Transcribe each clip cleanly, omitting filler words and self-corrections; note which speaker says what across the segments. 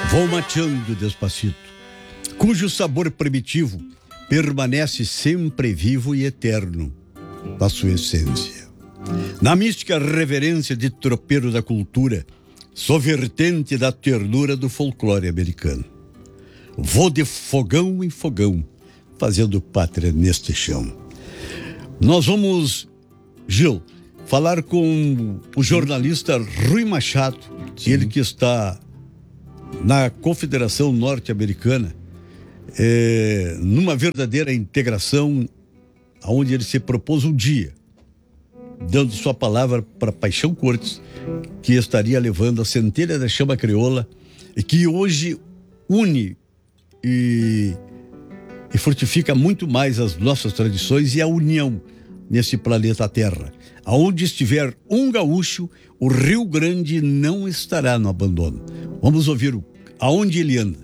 Speaker 1: Vou mateando despacito, cujo sabor primitivo permanece sempre vivo e eterno na sua essência. Na mística reverência de tropeiro da cultura, sou vertente da ternura do folclore americano. Vou de fogão em fogão, fazendo pátria neste chão. Nós vamos, Gil, falar com o jornalista Rui Machado, ele que está na Confederação Norte-Americana, numa verdadeira integração, onde ele se propôs um dia, dando sua palavra para Paixão Cortes, que estaria levando a centelha da chama crioula, e que hoje une e fortifica muito mais as nossas tradições e a união nesse planeta Terra. Aonde estiver um gaúcho, o Rio Grande não estará no abandono. Vamos ouvir aonde ele anda.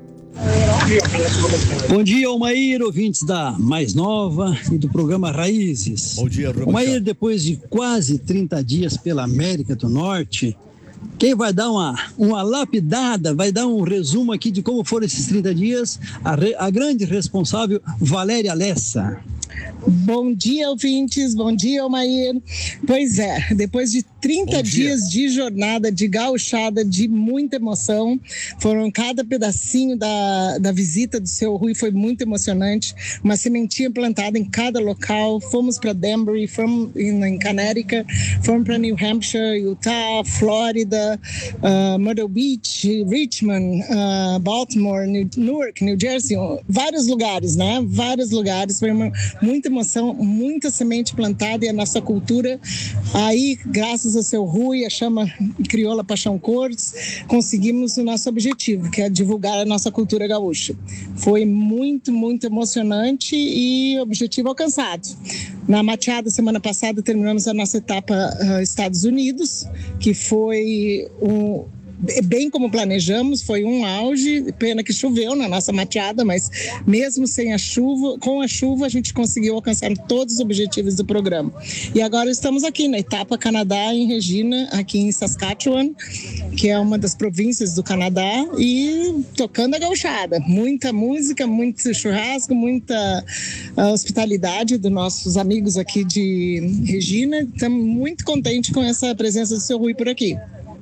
Speaker 2: Bom dia, Almair, ouvintes da Mais Nova e do programa Raízes.
Speaker 1: Bom dia, Rui.
Speaker 2: Almair, depois de quase 30 dias pela América do Norte, quem vai dar uma lapidada, vai dar um resumo aqui de como foram esses 30 dias, a grande responsável, Valéria Lessa.
Speaker 3: Bom dia, ouvintes. Bom dia, Almair. Pois é, depois de 30 dias de jornada, de gauchada, de muita emoção, foram cada pedacinho da visita do seu Rui, foi muito emocionante, uma sementinha plantada em cada local. Fomos para Danbury, fomos em Connecticut, fomos para New Hampshire, Utah, Flórida, Myrtle Beach, Richmond, Baltimore, Newark, New Jersey, vários lugares, né? Vários lugares, foi muita emoção, muita semente plantada e a nossa cultura. Aí, graças ao seu Rui, a Chama Crioula Paixão Cortes, conseguimos o nosso objetivo, que é divulgar a nossa cultura gaúcha. Foi muito, muito emocionante e objetivo alcançado. Na mateada, semana passada, terminamos a nossa etapa Estados Unidos, que foi bem como planejamos, foi um auge, pena que choveu na nossa mateada, mas mesmo sem a chuva, com a chuva a gente conseguiu alcançar todos os objetivos do programa. E agora estamos aqui na etapa Canadá, em Regina, aqui em Saskatchewan, que é uma das províncias do Canadá, e tocando a gauchada. Muita música, muito churrasco, muita hospitalidade dos nossos amigos aqui de Regina. Estamos muito contentes com essa presença do seu Rui por aqui.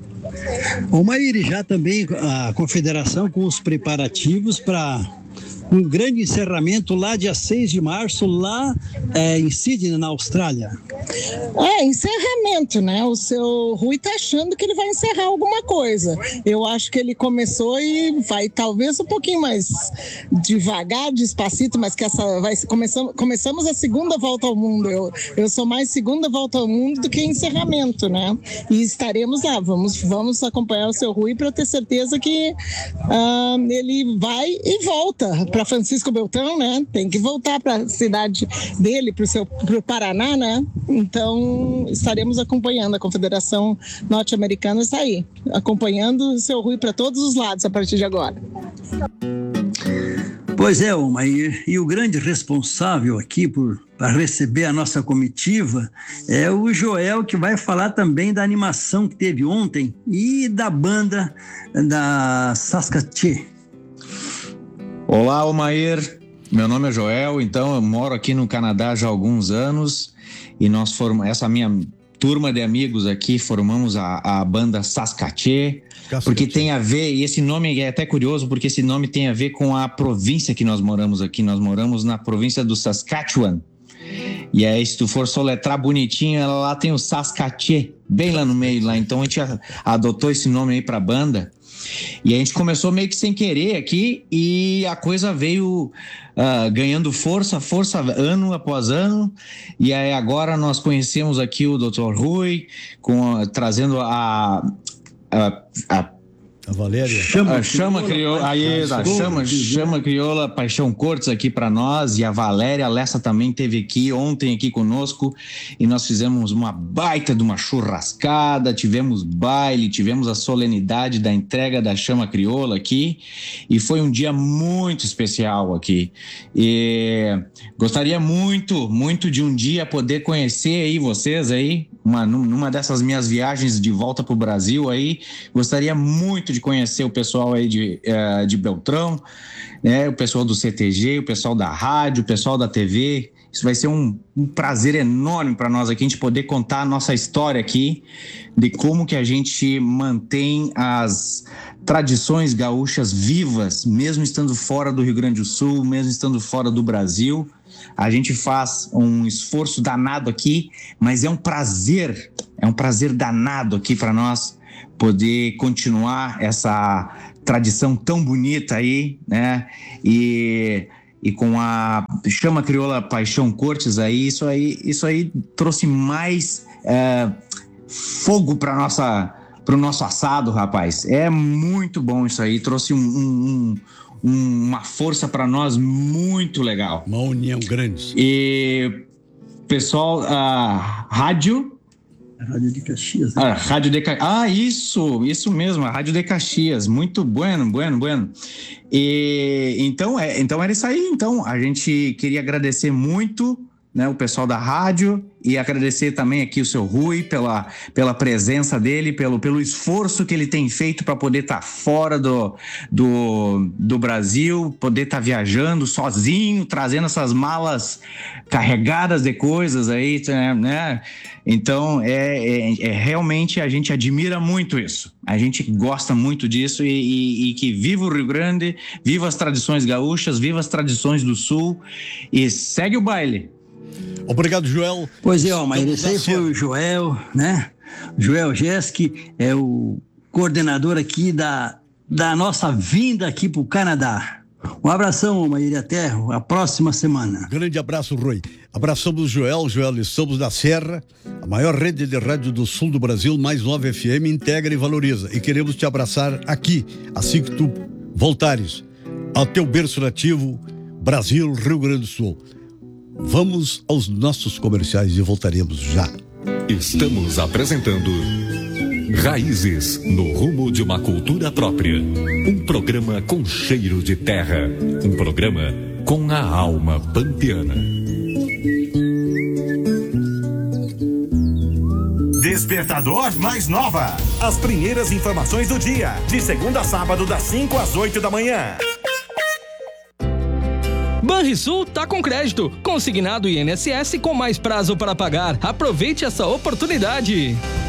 Speaker 2: O Maíri, já também a Confederação com os preparativos para um grande encerramento lá dia 6 de março, lá em Sydney, na Austrália.
Speaker 3: Encerramento, né? O seu Rui tá achando que ele vai encerrar alguma coisa. Eu acho que ele começou e vai talvez um pouquinho mais devagar, despacito, mas que começamos a segunda volta ao mundo. Eu sou mais segunda volta ao mundo do que encerramento, né? E estaremos lá, vamos acompanhar o seu Rui para ter certeza que ele vai e volta para Francisco Beltrão, né? Tem que voltar para a cidade dele, para o Paraná, né? Então, estaremos acompanhando. A Confederação Norte-Americana está aí, acompanhando o seu Rui para todos os lados a partir de agora.
Speaker 2: Pois é, Oma, e o grande responsável aqui para receber a nossa comitiva é o Joel, que vai falar também da animação que teve ontem e da banda da Saskatchewan.
Speaker 4: Olá, Almair. Meu nome é Joel, então eu moro aqui no Canadá já há alguns anos e essa minha turma de amigos aqui formamos a banda Saskatchewan, porque tem a ver, e esse nome é até curioso, porque esse nome tem a ver com a província que nós moramos aqui. Nós moramos na província do Saskatchewan. E aí, se tu for soletrar bonitinho, ela lá tem o Saskatchewan, bem lá no meio lá. Então a gente adotou esse nome aí pra banda. E a gente começou meio que sem querer aqui e a coisa veio ganhando força ano após ano. E aí agora nós conhecemos aqui o Dr. Rui, trazendo a
Speaker 1: Valéria.
Speaker 4: Chama Crioula Paixão Cortes aqui para nós, e a Valéria Lessa também esteve aqui ontem aqui conosco e nós fizemos uma baita de uma churrascada, tivemos baile, tivemos a solenidade da entrega da Chama Crioula aqui e foi um dia muito especial aqui. E gostaria muito de um dia poder conhecer aí vocês aí, numa dessas minhas viagens de volta pro Brasil aí, gostaria muito muito de conhecer o pessoal aí de Beltrão, né? O pessoal do CTG, o pessoal da rádio, o pessoal da TV. Isso vai ser um prazer enorme para nós aqui, a gente poder contar a nossa história aqui, de como que a gente mantém as tradições gaúchas vivas, mesmo estando fora do Rio Grande do Sul, mesmo estando fora do Brasil. A gente faz um esforço danado aqui, mas é um prazer danado aqui para nós poder continuar essa tradição tão bonita aí, né? E com a Chama Crioula Paixão Cortes aí, isso aí trouxe mais fogo para o nosso assado, rapaz. É muito bom isso aí, trouxe uma força para nós muito legal.
Speaker 1: Uma união grande.
Speaker 4: E pessoal, Rádio
Speaker 2: de Caxias. Né?
Speaker 4: Rádio de Caxias. Isso mesmo, a Rádio de Caxias. Muito bueno. E então era isso aí. Então, a gente queria agradecer muito, né, o pessoal da rádio, e agradecer também aqui o seu Rui pela presença dele, pelo esforço que ele tem feito para poder estar fora do Brasil, poder estar viajando sozinho, trazendo essas malas carregadas de coisas aí, né? Então, realmente a gente admira muito isso. A gente gosta muito disso e que viva o Rio Grande, viva as tradições gaúchas, viva as tradições do Sul e segue o baile.
Speaker 1: Obrigado, Joel.
Speaker 2: Pois é, Almair, esse aí foi o Joel, né? Joel Jeski é o coordenador aqui da nossa vinda aqui para o Canadá. Um abração, Almair, e até a próxima semana.
Speaker 1: Grande abraço, Rui. Abraçamos o Joel, estamos da Serra, a maior rede de rádio do sul do Brasil, mais 9 FM, integra e valoriza. E queremos te abraçar aqui, assim que tu voltares ao teu berço nativo, Brasil, Rio Grande do Sul. Vamos aos nossos comerciais e voltaremos já.
Speaker 5: Estamos apresentando Raízes, no rumo de uma cultura própria. Um programa com cheiro de terra. Um programa com a alma pampiana.
Speaker 6: Despertador Mais Nova. As primeiras informações do dia. De segunda a sábado, das 5 às 8 da manhã.
Speaker 7: Banrisul tá com crédito, consignado INSS com mais prazo para pagar. Aproveite essa oportunidade.